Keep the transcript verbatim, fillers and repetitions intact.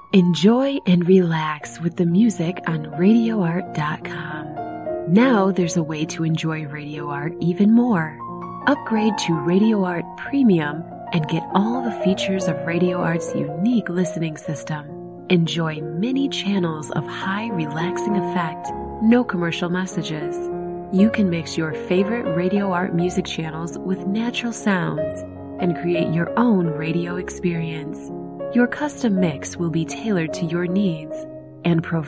Enjoy and relax with the music on radio art dot com. Now there's a way to enjoy Radio Art even more. Upgrade to Radio Art Premium and get all the features of Radio Art's unique listening system. Enjoy many channels of high relaxing effect, no commercial messages. You can mix your favorite Radio Art music channels with natural sounds and create your own radio experience. Your custom mix will be tailored to your needs and provide